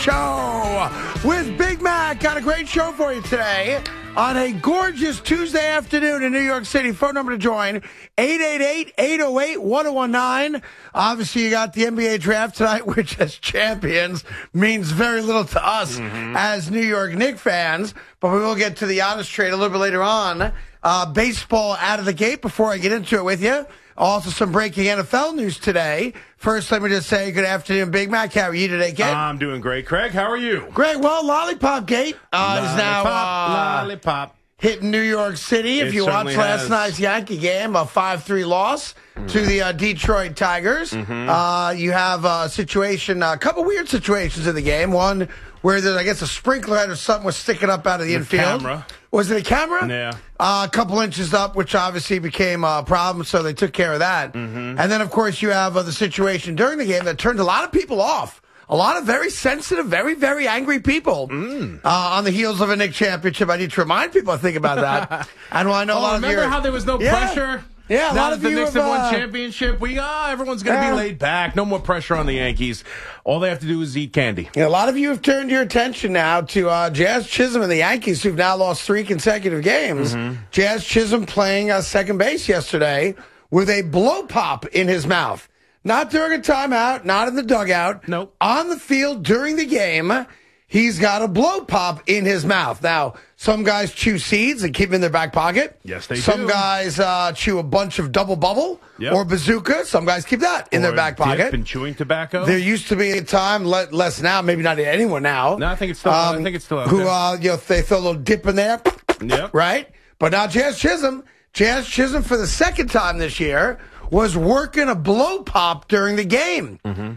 Show with Big Mac. Got a great show for you today on a gorgeous Tuesday afternoon in New York City. Phone number to join, 888-808-1019. Obviously, you got the NBA draft tonight, which as champions means very little to us as New York Knicks fans. But we will get to the honest trade a little bit later on. Baseball out of the gate before I get into it with you. Also, some breaking NFL news today. First, let me just say good afternoon, Big Mac. How are you today, Ken? I'm doing great, Craig. How are you? Great. Well, Lollipop Gate is now Lollipop. hitting New York City. If you watched last night's Yankee game, a 5-3 loss to the Detroit Tigers. You have a situation, a couple weird situations in the game. One where there's, I guess, a sprinkler head or something was sticking up out of the infield. Camera. Was it a camera? Yeah. A couple inches up, which obviously became a problem, so they took care of that. And then, of course, you have the situation during the game that turned a lot of people off. A lot of very sensitive, very, very angry people on the heels of a Knicks championship. I need to remind people, I think, about that. And I know a lot of you remember how there was no pressure? Yeah, a lot of the you Knicks have won championship. Everyone's going to be laid back. No more pressure on the Yankees. All they have to do is eat candy. Yeah, a lot of you have turned your attention now to Jazz Chisholm and the Yankees, who've now lost 3 consecutive games. Jazz Chisholm playing second base yesterday with a blow pop in his mouth. Not during a timeout, not in the dugout. Nope. On the field during the game, he's got a blow pop in his mouth. Now, some guys chew seeds and keep them in their back pocket. Yes, they do. Some guys chew a bunch of double bubble or bazooka. Some guys keep that in their back pocket. Been chewing tobacco. There used to be a time, less now, maybe not anyone now. No, I think it's still. I think it's still out who, there. They throw a little dip in there. Yep. Right? But now Jazz Chisholm for the second time this year was working a blow pop during the game.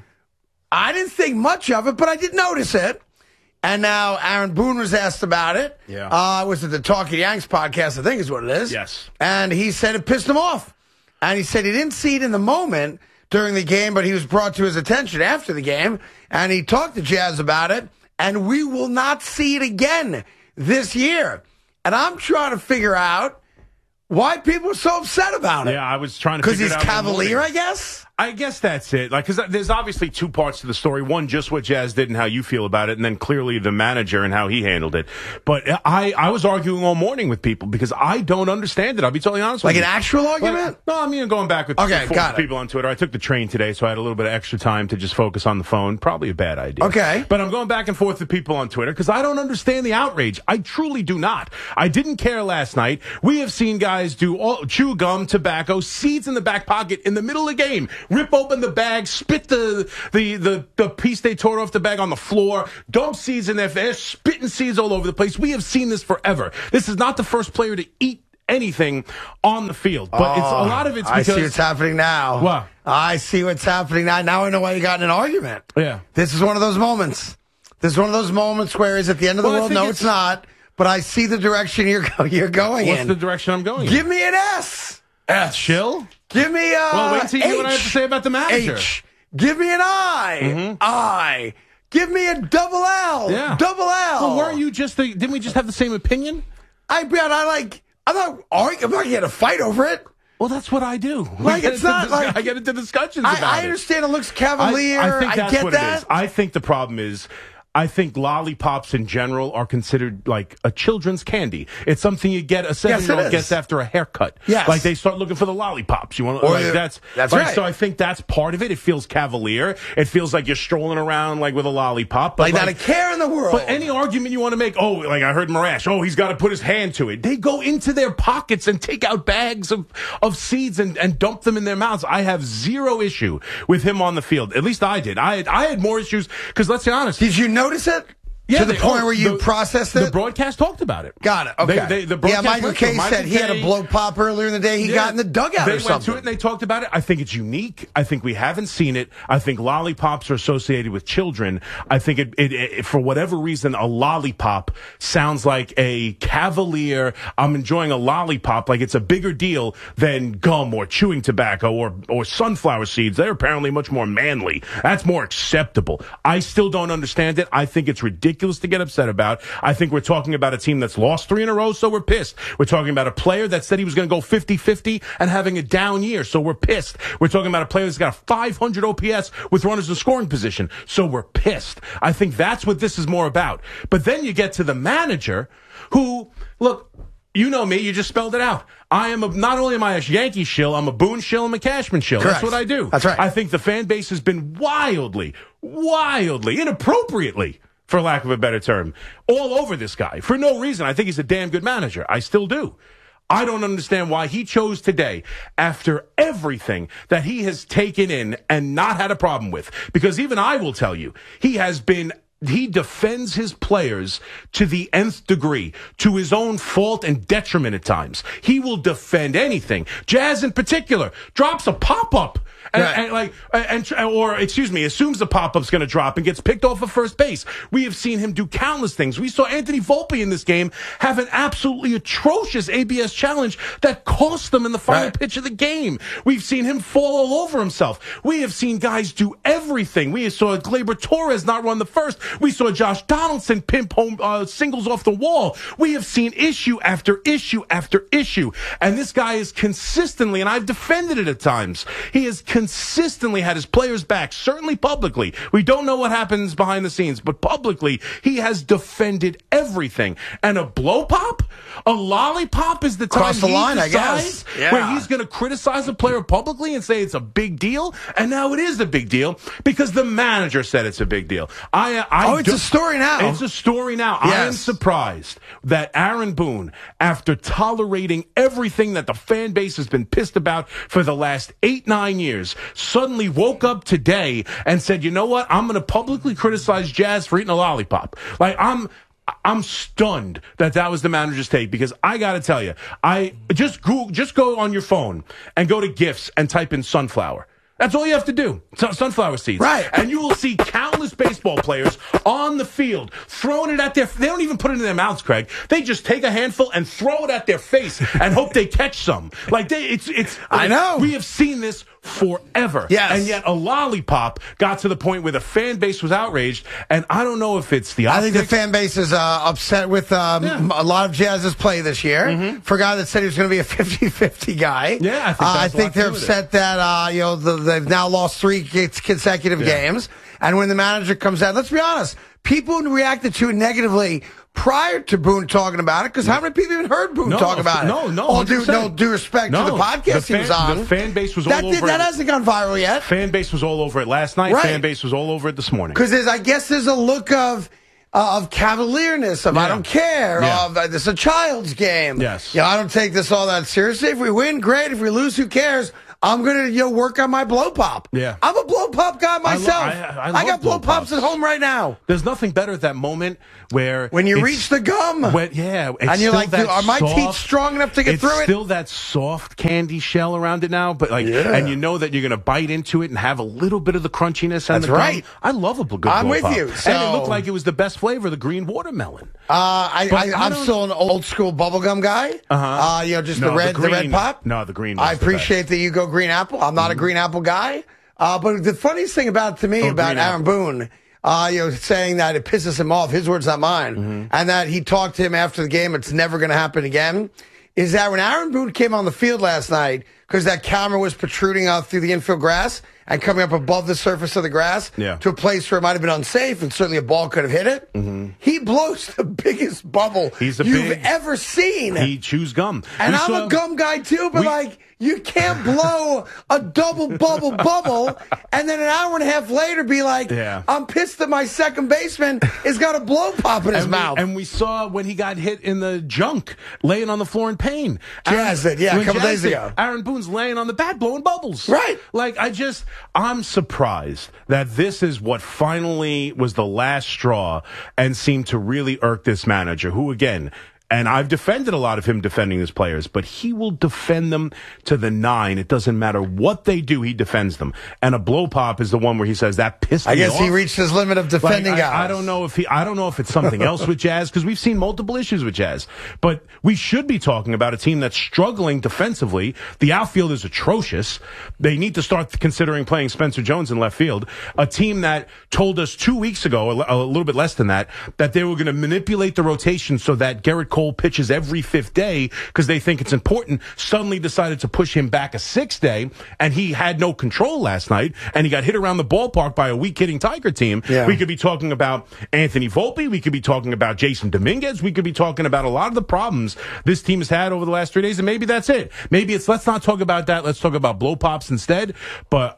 I didn't think much of it, but I did notice it. And now Aaron Boone was asked about it. Yeah. Was it the Talking Yanks podcast, I think is what it is. Yes. And he said it pissed him off. And he said he didn't see it in the moment during the game, but he was brought to his attention after the game. And he talked to Jazz about it. And we will not see it again this year. And I'm trying to figure out why people are so upset about it. Yeah, I was trying to figure it out. Because he's cavalier, I guess? I guess that's it. Because there's obviously 2 parts to the story. One, just what Jazz did and how you feel about it, and then clearly the manager and how he handled it. But I was arguing all morning with people because I don't understand it. I'll be totally honest with you. Like an actual argument? No, I mean, going back with people on Twitter. I took the train today, so I had a little bit of extra time to just focus on the phone. Probably a bad idea. Okay. But I'm going back and forth with people on Twitter because I don't understand the outrage. I truly do not. I didn't care last night. We have seen guys chew gum, tobacco, seeds in the back pocket in the middle of the game, rip open the bag, spit the piece they tore off the bag on the floor, dump seeds in their face, spitting seeds all over the place. We have seen this forever. This is not the first player to eat anything on the field, but it's a lot of it's because I see what's happening now. What? I see what's happening now. Now I know why you got in an argument. Yeah. This is one of those moments. This is one of those moments where it's at the end of the world. No, it's not. But I see the direction you're going in. What's the direction I'm going in? Give me an S. S. Chill? Give me a Well, wait till you hear what I have to say about the manager. H. Give me an I. I. Give me a double L. Yeah. Double L. Well, weren't you didn't we just have the same opinion? I'm not going to fight over it. Well, that's what I do. Like, it's not like I get into discussions about it. I understand it looks cavalier. I think that's get what that. it is. I think the problem is, I think lollipops in general are considered like a children's candy. It's something you get, a 7-year-old gets after a haircut. Yes. Like they start looking for the lollipops. You want that's right. So I think that's part of it. It feels cavalier. It feels like you're strolling around like with a lollipop. But like not a care in the world. But any argument you want to make, like I heard Marash, he's got to put his hand to it. They go into their pockets and take out bags of seeds and dump them in their mouths. I have zero issue with him on the field. At least I did. I had more issues because let's be honest. Did you notice it? Yeah, to the point where you processed it? The broadcast talked about it. Got it. Okay. Michael Kay said he had a blow pop earlier in the day. He got in the dugout or something. They went to it and they talked about it. I think it's unique. I think we haven't seen it. I think lollipops are associated with children. I think it for whatever reason, a lollipop sounds like a cavalier, I'm enjoying a lollipop, like it's a bigger deal than gum or chewing tobacco or sunflower seeds. They're apparently much more manly. That's more acceptable. I still don't understand it. I think it's ridiculous ridiculous to get upset about. I think we're talking about a team that's lost 3 in a row, so we're pissed. We're talking about a player that said he was going to go 50-50 and having a down year, so we're pissed. We're talking about a player that's got a 500 OPS with runners in scoring position, so we're pissed. I think that's what this is more about. But then you get to the manager who, look, you know me, you just spelled it out. Not only am I a Yankee shill, I'm a Boone shill, I'm a Cashman shill. Correct. That's what I do. That's right. I think the fan base has been wildly, inappropriately, for lack of a better term, all over this guy for no reason. I think he's a damn good manager. I still do. I don't understand why he chose today, after everything that he has taken in and not had a problem with, because even I will tell you, he defends his players to the nth degree, to his own fault and detriment at times. He will defend anything. Jazz in particular drops a pop-up. Assumes the pop-up's going to drop and gets picked off of first base. We have seen him do countless things. We saw Anthony Volpe in this game have an absolutely atrocious ABS challenge that cost them in the final pitch of the game. We've seen him fall all over himself. We have seen guys do everything. We saw Gleyber Torres not run the first. We saw Josh Donaldson pimp home singles off the wall. We have seen issue after issue after issue. And this guy is consistently, and I've defended it at times, he is consistently had his players back, certainly publicly. We don't know what happens behind the scenes, but publicly, he has defended everything. And a blow pop? A lollipop is the time Cross the line, decides I guess. Yeah. where he's going to criticize a player publicly and say it's a big deal. And now it is a big deal because the manager said it's a big deal. It's a story now. It's a story now. Yes. I am surprised that Aaron Boone, after tolerating everything that the fan base has been pissed about for the last 8-9 years, suddenly woke up today and said, you know what? I'm going to publicly criticize Jazz for eating a lollipop. Like, I'm stunned that was the manager's take, because I got to tell you, just go on your phone and go to GIFs and type in sunflower. That's all you have to do. Sunflower seeds. Right. And you will see countless baseball players on the field throwing it at they don't even put it in their mouths, Craig. They just take a handful and throw it at their face and hope they catch some. I know. We have seen this forever. Yes. And yet a lollipop got to the point where the fan base was outraged, and I don't know if it's the optics. I think the fan base is upset with a lot of Jazz's play this year. Mm-hmm. For a guy that said he was going to be a 50-50 guy. Yeah, I think they're upset that they've now lost 3 consecutive games. And when the manager comes out, let's be honest, people reacted to it negatively prior to Boone talking about it, because how many people even heard Boone talk about it? No. All due respect to the podcast he was on. The fan base was all over it. That hasn't gone viral yet. Fan base was all over it last night. Right. Fan base was all over it this morning. Because I guess there's a look of cavalierness, of I don't care, of this is a child's game. Yes. I don't take this all that seriously. If we win, great. If we lose, who cares? I'm going to work on my blow pop. Yeah. I'm a blow pop guy myself. I got blow pops at home right now. There's nothing better at that moment when you reach the gum. And you're like, are my teeth strong enough to get through it? It's still that soft candy shell around it now, but and you know that you're going to bite into it and have a little bit of the crunchiness and the gum. I love a good blow pop. I'm with you. And it looked like it was the best flavor, the green watermelon. I'm still an old school bubblegum guy. The red pop. No, the green. I appreciate that you go green apple. I'm not a green apple guy. But the funniest thing about Aaron Boone, saying that it pisses him off, his words, not mine, and that he talked to him after the game, it's never going to happen again, is that when Aaron Boone came on the field last night, because that camera was protruding out through the infield grass and coming up above the surface of the grass to a place where it might have been unsafe and certainly a ball could have hit it, he blows the biggest bubble you've ever seen. He chews gum. And I'm a gum guy too, but you can't blow a double bubble and then an hour and a half later be like, I'm pissed that my second baseman has got a blow pop in his mouth. And we saw when he got hit in the junk, laying on the floor in pain. A couple days ago. Aaron Boone's laying on the bat blowing bubbles. Right. I'm surprised that this is what finally was the last straw and seemed to really irk this manager, who, again, And I've defended a lot of him defending his players, but he will defend them to the 9. It doesn't matter what they do, he defends them. And a blow pop is the one where he says that pissed me off. I guess he reached his limit of defending guys. I don't know if it's something else with Jazz, because we've seen multiple issues with Jazz. But we should be talking about a team that's struggling defensively. The outfield is atrocious. They need to start considering playing Spencer Jones in left field. A team that told us 2 weeks ago, a little bit less than that they were going to manipulate the rotation so that Garrett Cole pitches every 5th day because they think it's important, suddenly decided to push him back a 6th day, and he had no control last night, and he got hit around the ballpark by a weak-hitting Tiger team. Yeah. We could be talking about Anthony Volpe. We could be talking about Jason Dominguez. We could be talking about a lot of the problems this team has had over the last 3 days, and maybe that's it. Maybe it's let's not talk about that. Let's talk about blow pops instead. But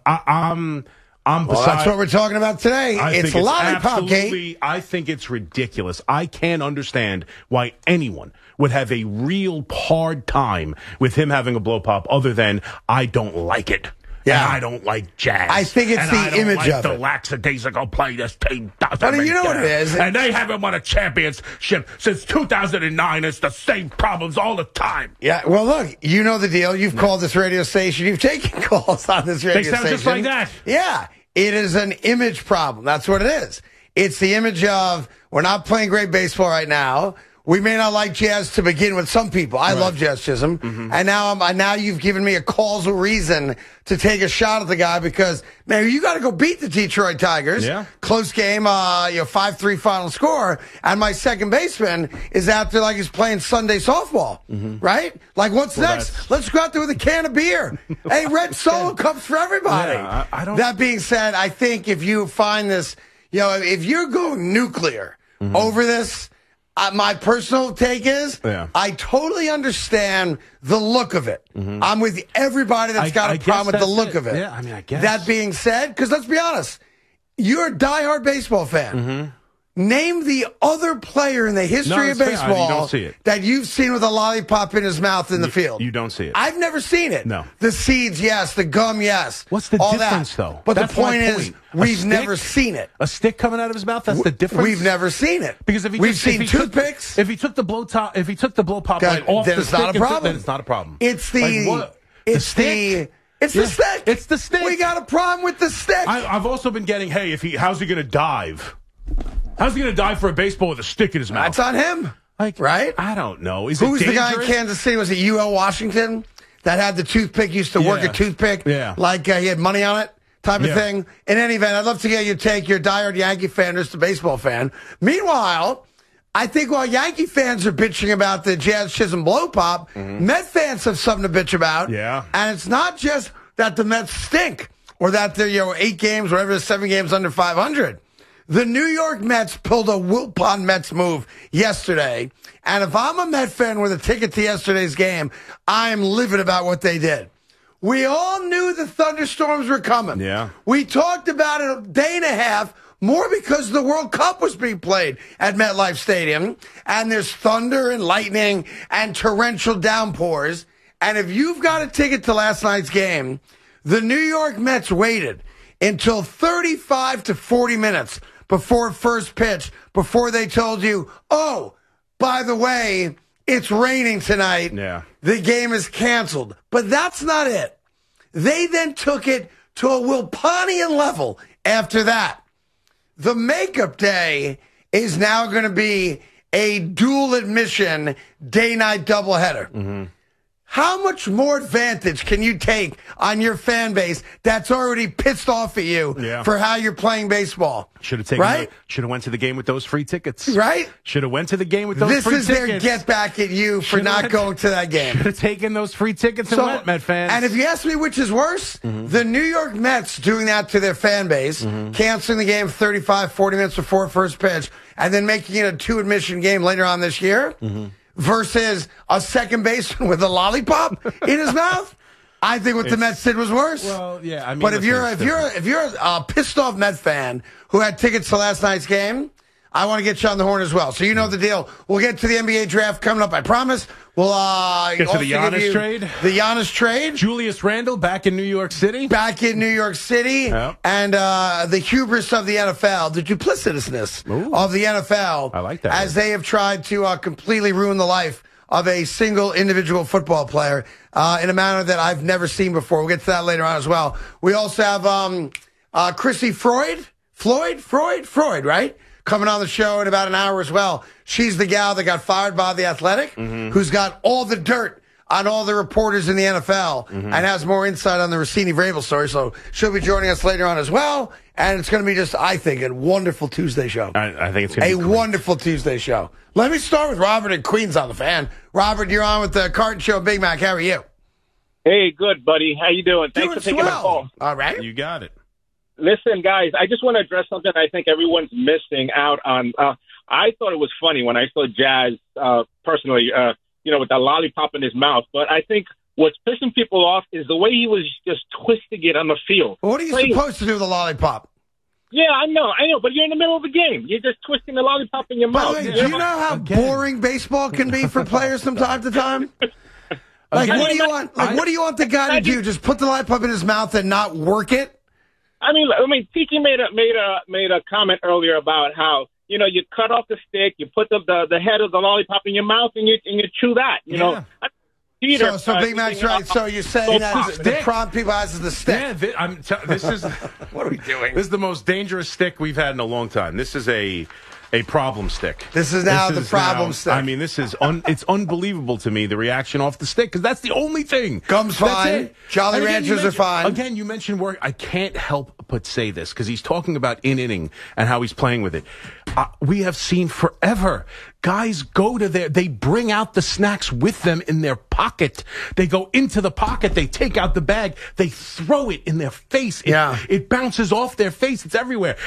that's what we're talking about today. It's lollipop gate. I think it's ridiculous. I can't understand why anyone would have a real hard time with him having a blow pop other than I don't like it. Yeah, and I don't like Jazz. I think it's the image of it. The lackadaisical play this team does. You know what it is? And they haven't won a championship since 2009. It's the same problems all the time. Yeah, well, look, you know the deal. You've called this radio station. You've taken calls on this radio station. They sound just like that. Yeah, it is an image problem. That's what it is. It's the image of we're not playing great baseball right now. We may not like Jazz to begin with. Some people, I love Jazz Chisholm, and now you've given me a causal reason to take a shot at the guy because man, you got to go beat the Detroit Tigers. Yeah. Close game, 5-3 final score, and my second baseman is out there like he's playing Sunday softball, right? Like what's next? Let's go out there with a can of beer. Hey, red Solo cups for everybody. Yeah, I don't. That being said, I think if you find this, if you're going nuclear over this. My personal take is I totally understand the look of it. I'm with everybody that's got a problem with the look of it. Yeah, I mean, I guess. That being said, because let's be honest, you're a diehard baseball fan. Name the other player in the history of baseball that you've seen with a lollipop in his mouth in the field. You don't see it. I've never seen it. No. The seeds, yes. The gum, yes. What's the difference, though? But the point is, we've never seen it. A stick coming out of his mouth, that's the difference? We've never seen it. Because we've seen toothpicks. If he took the blow pop like off the stick, then it's not a problem. It's the stick. It's the stick. It's the stick. We got a problem with the stick. I've also been getting, hey, how's he going to dive? How's he going to dive for a baseball with a stick in his mouth? That's on him, right? I don't know. Who's the guy in Kansas City? Was it UL Washington that had the toothpick? Used to work a toothpick, like he had money on it, type of thing. In any event, I'd love to get your take. You're a diehard Yankee fan, just a baseball fan. Meanwhile, I think while Yankee fans are bitching about the Jazz Chisholm blow pop, Met fans have something to bitch about. Yeah, and it's not just that the Mets stink or that they're 8 games, whatever, 7 games under 500. The New York Mets pulled a Wilpon Mets move yesterday, and if I'm a Met fan with a ticket to yesterday's game, I'm livid about what they did. We all knew the thunderstorms were coming. Yeah. We talked about it a day and a half, more because the World Cup was being played at MetLife Stadium, and there's thunder and lightning and torrential downpours. And if you've got a ticket to last night's game, the New York Mets waited until 35 to 40 minutes before first pitch, before they told you, oh, by the way, it's raining tonight. Yeah. The game is canceled. But that's not it. They then took it to a Wilponian level after that. The makeup day is now going to be a dual admission day-night doubleheader. How much more advantage can you take on your fan base that's already pissed off at you for how you're playing baseball? Should have taken. Right? Should have went to the game with those free tickets. Right? Should have went to the game with those free tickets. This is their get back at you for not going to that game. Should have taken those free tickets and went, Met fans. And if you ask me which is worse, the New York Mets doing that to their fan base, canceling the game 35, 40 minutes before first pitch, and then making it a 2-admission game later on this year, versus a second baseman with a lollipop in his mouth. I think what the Mets did was worse. Well, yeah, I mean, but if you're a pissed off Met fan who had tickets to last night's game, I want to get you on the horn as well. So you know the deal. We'll get to the NBA draft coming up, I promise. We'll Get to also the give Giannis you trade. The Giannis trade. Julius Randle back in New York City. Back in New York City. Yep. And the hubris of the NFL, the duplicitousness of the NFL. I like that As word. they have tried to completely ruin the life of a single individual football player in a manner that I've never seen before. We'll get to that later on as well. We also have Chrissy Floyd, right? Coming on the show in about an hour as well. She's the gal that got fired by The Athletic, who's got all the dirt on all the reporters in the NFL and has more insight on the Rossini Vrabel story. So she'll be joining us later on as well. And it's going to be just, I think, a wonderful Tuesday show. I think it's going to be a wonderful Tuesday show. Let me start with Robert in Queens on the Fan. Robert, you're on with the Carton Show. Big Mac, how are you? Hey, good, buddy. How you doing? Thanks for taking the call. All right. You got it. Listen, guys, I just want to address something I think everyone's missing out on. I thought it was funny when I saw Jazz, personally, with the lollipop in his mouth. But I think what's pissing people off is the way he was just twisting it on the field. Well, what are you supposed to do with a lollipop? Yeah, I know, but you're in the middle of the game. You're just twisting the lollipop in your mouth. By the way, do you know how boring baseball can be for players from time to time? Like, what do you want? Like, what do you want the guy to do? Just put the lollipop in his mouth and not work it? I mean, Tiki made a comment earlier about how you cut off the stick, you put the head of the lollipop in your mouth, and you chew that. You know. Peter, so Big Mac's right. So you're saying that the problem people has is the stick. Yeah, this is what are we doing? This is the most dangerous stick we've had in a long time. This is a problem stick. This is now the problem stick. I mean, this is it's unbelievable to me, the reaction off the stick, because that's the only thing. Gum's fine. Jolly Ranchers are fine. Again, you mentioned work. I can't help but say this, because he's talking about inning and how he's playing with it. We have seen forever guys go to they bring out the snacks with them in their pocket. They go into the pocket. They take out the bag. They throw it in their face. It bounces off their face. It's everywhere.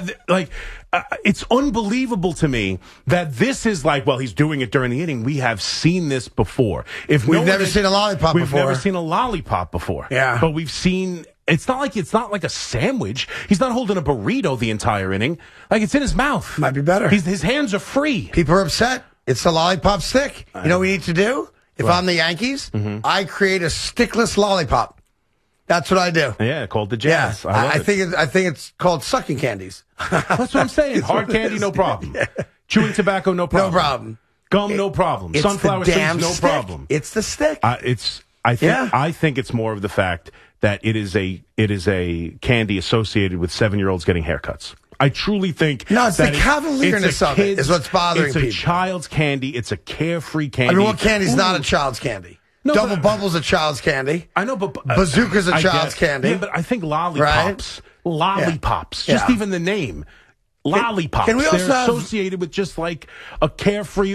It's unbelievable to me that this is like, well, he's doing it during the inning. We have seen this before. We've never seen a lollipop before. We've never seen a lollipop before. Yeah. But we've seen. It's not like a sandwich. He's not holding a burrito the entire inning. Like, it's in his mouth. Might be better. His hands are free. People are upset. It's the lollipop stick. You know what we need to do? If I'm the Yankees, I create a stickless lollipop. That's what I do. Yeah, called the Jazz. Yeah, I think it's called sucking candies. That's what I'm saying. Hard candy, no problem. Yeah. Chewing tobacco, no problem. No problem. Gum, no problem. Sunflower seeds, no problem. It's the stick. I think it's more of the fact that it is a candy associated with 7-year-olds getting haircuts. I truly think it's the cavalierness of it is what's bothering people. It's a child's candy. It's a carefree candy. I mean, what candy's not a child's candy? No, Double Bubble's a child's candy. I know, but Bazooka's a child's candy. Yeah, but I think lollipops, just even the name. Lollipops. Can we also They're associated with just like a carefree,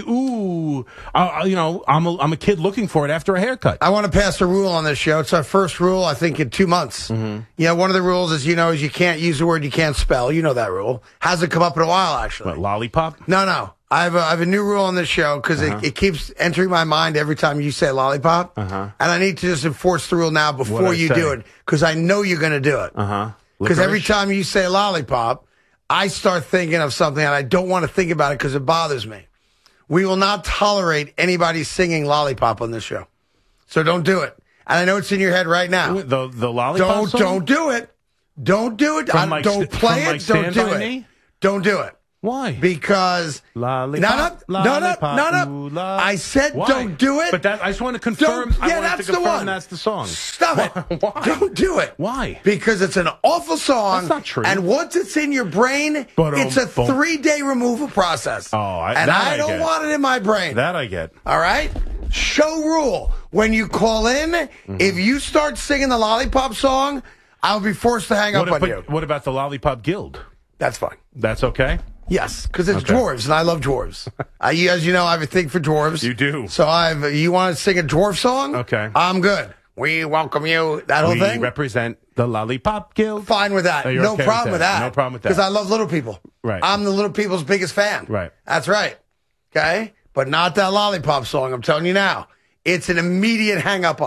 I'm a kid looking for it after a haircut. I want to pass a rule on this show. It's our first rule, I think, in 2 months. Yeah, one of the rules is you can't use a word you can't spell. You know that rule. Hasn't come up in a while, actually. What, lollipop? No. I have a new rule on this show because it keeps entering my mind every time you say lollipop. And I need to just enforce the rule now before you do it because I know you're going to do it. Because every time you say lollipop, I start thinking of something and I don't want to think about it because it bothers me. We will not tolerate anybody singing lollipop on this show. So don't do it. And I know it's in your head right now. The lollipop song? Don't do it. Don't do it. Don't play it. Don't do it. Don't do it. Why? Because lollipop, no. I said don't do it. But I just want to confirm. That's the one. That's the song. Stop it. Why? Don't do it. Why? Because it's an awful song. That's not true. And once it's in your brain, it's a 3-day removal process. I don't want it in my brain. That I get. All right? Show rule. When you call in, if you start singing the lollipop song, I'll be forced to hang up on you. What about the Lollipop Guild? That's fine. That's okay? Yes, because it's dwarves, and I love dwarves. As you know, I have a thing for dwarves. You do. So you want to sing a dwarf song? Okay. I'm good. We welcome you. That whole thing? We represent the Lollipop Guild. Fine with that. No problem with that. No problem with that. Because I love little people. Right. I'm the little people's biggest fan. Right. That's right. Okay? But not that lollipop song, I'm telling you now. It's an immediate hang up on.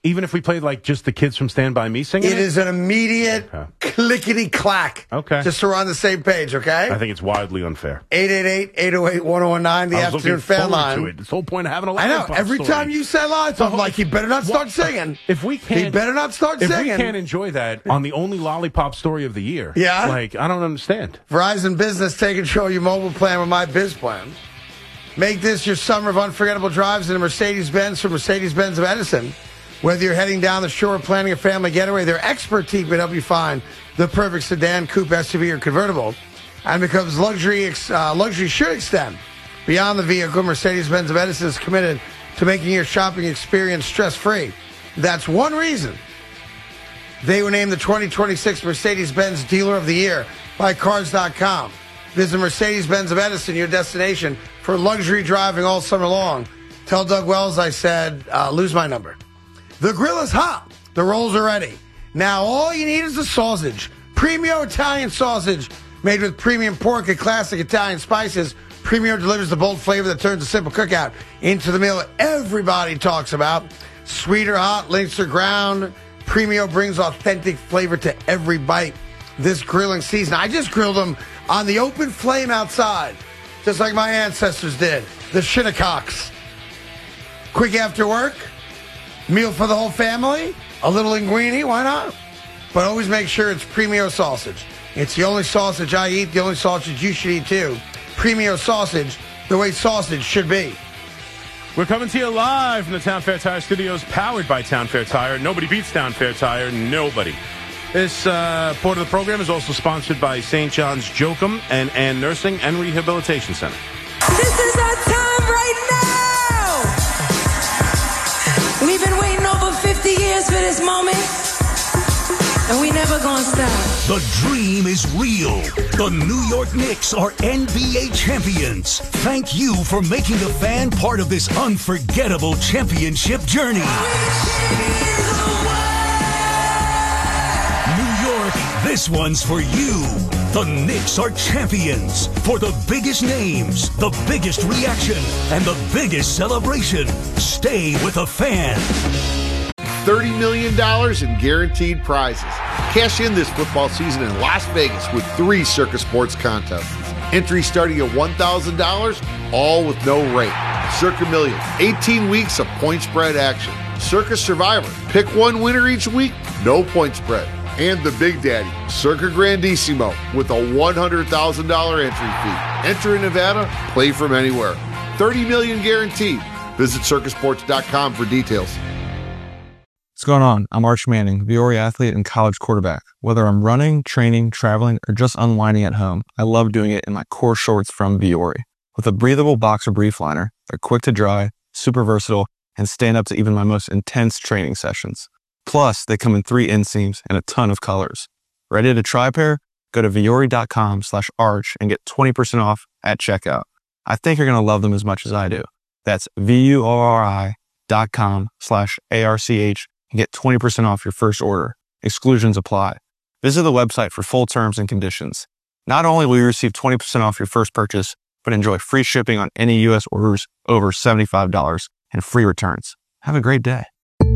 Even if we played like just the kids from Stand By Me singing It is an immediate clickety-clack. Okay. Just so we're on the same page, okay? I think it's wildly unfair. 888-808-1019, the afternoon fan line. It's the whole point of having a I know. lollipop Every story. time you say lollipop, I'm like, he better not start singing. If we can't, he better not start if singing. we can't enjoy that on the only lollipop story of the year, Yeah? like, I don't understand. Verizon Business, take control of your mobile plan with my Biz Plan. Make this your summer of unforgettable drives in a Mercedes-Benz from Mercedes-Benz of Edison. Whether you're heading down the shore or planning a family getaway, their expert team can help you find the perfect sedan, coupe, SUV, or convertible. And because luxury should extend beyond the vehicle, Mercedes-Benz of Edison is committed to making your shopping experience stress-free. That's one reason they were named the 2026 Mercedes-Benz Dealer of the Year by Cars.com. Visit Mercedes-Benz of Edison, your destination for luxury driving all summer long. Tell Doug Wells I said, lose my number. The grill is hot. The rolls are ready. Now all you need is the sausage. Premio Italian sausage made with premium pork and classic Italian spices. Premio delivers the bold flavor that turns a simple cookout into the meal everybody talks about. Sweet or hot, linked or ground. Premio brings authentic flavor to every bite this grilling season. I just grilled them on the open flame outside, just like my ancestors did. The Shinnecocks. Quick after work. Meal for the whole family, a little linguine, why not? But always make sure it's Premio sausage. It's the only sausage I eat, the only sausage you should eat too. Premio sausage, the way sausage should be. We're coming to you live from the Town Fair Tire Studios, powered by Town Fair Tire. Nobody beats Town Fair Tire, nobody. This part of the program is also sponsored by St. John's Joachim and Ann Nursing and Rehabilitation Center. This is our time right now! We've been waiting over 50 years for this moment, and we never gonna stop. The dream is real. The New York Knicks are NBA champions. Thank you for making the fan part of this unforgettable championship journey. New York, this one's for you. The Knicks are champions. For the biggest names, the biggest reaction, and the biggest celebration, stay with a fan. $30 million in guaranteed prizes. Cash in this football season in Las Vegas with 3 Circus Sports contests. Entries starting at $1,000, all with no rate. Circa Million, 18 weeks of point spread action. Circus Survivor, pick one winner each week, no point spread. And the Big Daddy, Circa Grandissimo, with a $100,000 entry fee. Enter in Nevada, play from anywhere. $30 million guaranteed. Visit circusports.com for details. What's going on? I'm Arch Manning, Viore athlete and college quarterback. Whether I'm running, training, traveling, or just unwinding at home, I love doing it in my core shorts from Viore. With a breathable boxer brief liner, they're quick to dry, super versatile, and stand up to even my most intense training sessions. Plus, they come in 3 inseams and a ton of colors. Ready to try a pair? Go to Viore.com/arch and get 20% off at checkout. I think you're going to love them as much as I do. That's VUORI.com/ARCH and get 20% off your first order. Exclusions apply. Visit the website for full terms and conditions. Not only will you receive 20% off your first purchase, but enjoy free shipping on any U.S. orders over $75 and free returns. Have a great day.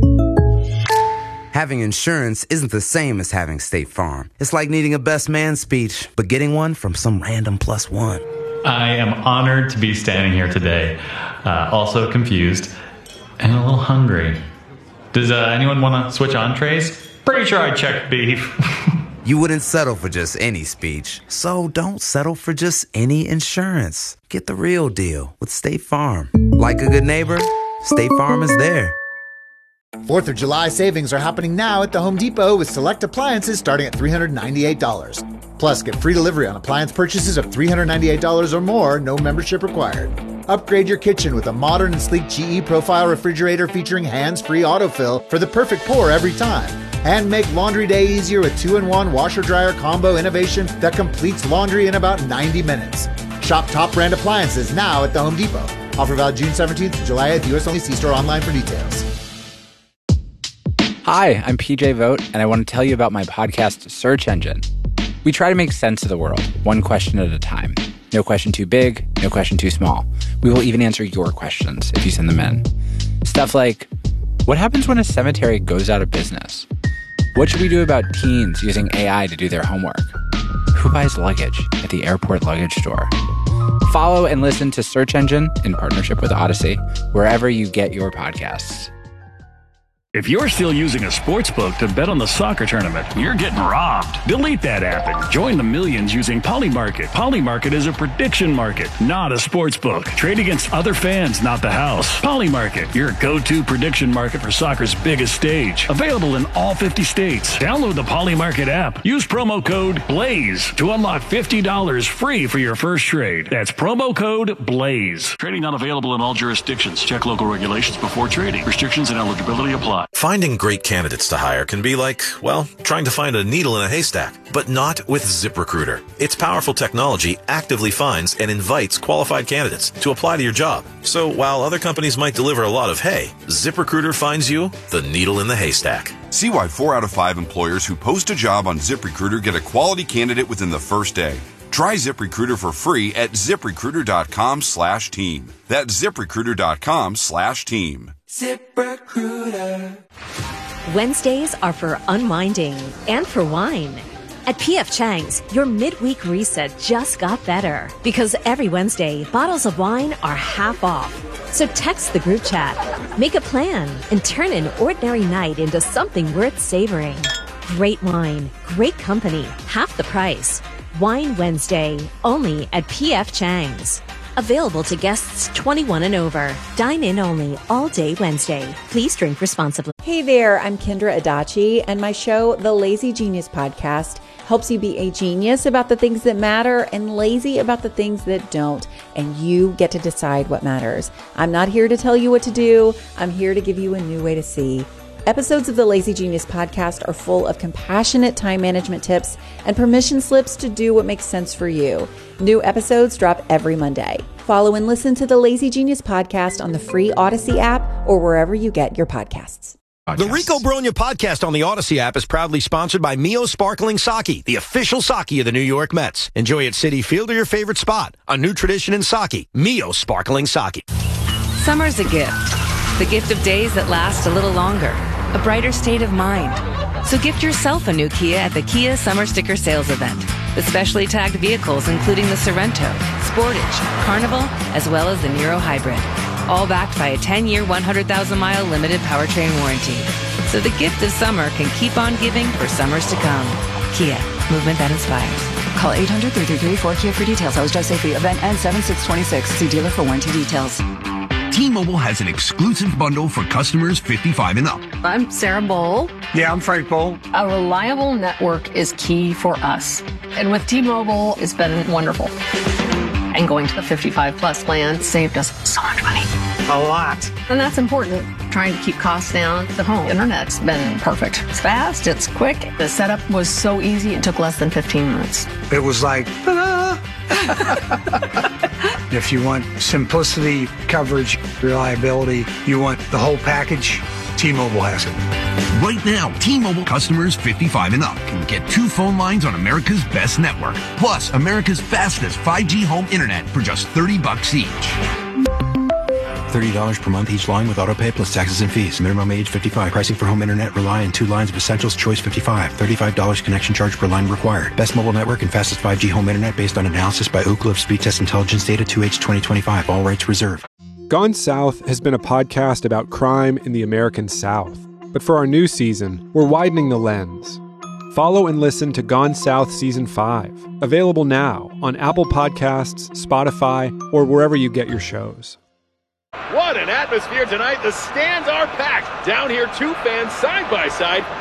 Having insurance isn't the same as having State Farm. It's like needing a best man speech, but getting one from some random +1. I am honored to be standing here today, also confused and a little hungry. Does anyone want to switch entrees? Pretty sure I checked beef. You wouldn't settle for just any speech, so don't settle for just any insurance. Get the real deal with State Farm. Like a good neighbor, State Farm is there. 4th of July savings are happening now at the Home Depot with select appliances starting at $398. Plus, get free delivery on appliance purchases of $398 or more, no membership required. Upgrade your kitchen with a modern and sleek GE Profile refrigerator featuring hands-free autofill for the perfect pour every time. And make laundry day easier with 2-in-1 washer-dryer combo innovation that completes laundry in about 90 minutes. Shop top brand appliances now at the Home Depot. Offer valid June 17th to July 8th. U.S. only. See store online for details. Hi, I'm PJ Vogt, and I want to tell you about my podcast, Search Engine. We try to make sense of the world, one question at a time. No question too big, no question too small. We will even answer your questions if you send them in. Stuff like, What happens when a cemetery goes out of business? What should we do about teens using AI to do their homework? Who buys luggage at the airport luggage store? Follow and listen to Search Engine in partnership with Odyssey, wherever you get your podcasts. If you're still using a sportsbook to bet on the soccer tournament, you're getting robbed. Delete that app and join the millions using Polymarket. Polymarket is a prediction market, not a sportsbook. Trade against other fans, not the house. Polymarket, your go-to prediction market for soccer's biggest stage. Available in all 50 states. Download the Polymarket app. Use promo code BLAZE to unlock $50 free for your first trade. That's promo code BLAZE. Trading not available in all jurisdictions. Check local regulations before trading. Restrictions and eligibility apply. Finding great candidates to hire can be like, well, trying to find a needle in a haystack, but not with ZipRecruiter. Its powerful technology actively finds and invites qualified candidates to apply to your job. So while other companies might deliver a lot of hay, ZipRecruiter finds you the needle in the haystack. See why 4 out of 5 employers who post a job on ZipRecruiter get a quality candidate within the first day. Try ZipRecruiter for free at ZipRecruiter.com/team. That's ZipRecruiter.com/team. ZipRecruiter. Wednesdays are for unwinding and for wine. At P.F. Chang's, your midweek reset just got better because every Wednesday, bottles of wine are half off. So text the group chat, make a plan, and turn an ordinary night into something worth savoring. Great wine, great company, half the price. Wine Wednesday, only at P.F. Chang's. Available to guests 21 and over. Dine in only all day Wednesday. Please drink responsibly. Hey there, I'm Kendra Adachi, and my show, The Lazy Genius Podcast, helps you be a genius about the things that matter and lazy about the things that don't. And you get to decide what matters. I'm not here to tell you what to do. I'm here to give you a new way to see. Episodes of the Lazy Genius Podcast are full of compassionate time management tips and permission slips to do what makes sense for you. New episodes drop every Monday. Follow and listen to the Lazy Genius Podcast on the free Odyssey app or wherever you get your podcasts. The Rico Brogna podcast on the Odyssey app is proudly sponsored by Mio Sparkling Sake, the official sake of the New York Mets. Enjoy at Citi Field or your favorite spot. A new tradition in sake, Mio Sparkling Sake. Summer's a gift. The gift of days that last a little longer. A brighter state of mind. So gift yourself a new Kia at the Kia Summer Sticker Sales Event. With specially tagged vehicles including the Sorrento, Sportage, Carnival, as well as the Niro Hybrid. All backed by a 10-year, 100,000-mile limited powertrain warranty. So the gift of summer can keep on giving for summers to come. Kia, movement that inspires. Call 800-333-4KIA for details. Eligible safety. Event ends 7/6/26. See dealer for warranty details. T-Mobile has an exclusive bundle for customers 55 and up. I'm Sarah Bowl. Yeah, I'm Frank Bowl. A reliable network is key for us. And with T-Mobile, it's been wonderful. And going to the 55-plus plan saved us so much money. A lot. And that's important. Trying to keep costs down. The home internet's been perfect. It's fast, it's quick. The setup was so easy, it took less than 15 minutes. It was like, ta-da! If you want simplicity, coverage, reliability, you want the whole package, T-Mobile has it. Right now, T-Mobile customers 55 and up can get 2 phone lines on America's best network, plus America's fastest 5G home internet for just $30 each. $30 per month each line with autopay plus taxes and fees. Minimum age 55. Pricing for home internet rely on 2 lines of Essentials Choice 55. $35 connection charge per line required. Best mobile network and fastest 5G home internet based on analysis by Ookla of Speed Test Intelligence Data 2H 2025. All rights reserved. Gone South has been a podcast about crime in the American South. But for our new season, we're widening the lens. Follow and listen to Gone South Season 5. Available now on Apple Podcasts, Spotify, or wherever you get your shows. What an atmosphere tonight. The stands are packed. Down here, 2 fans side by side.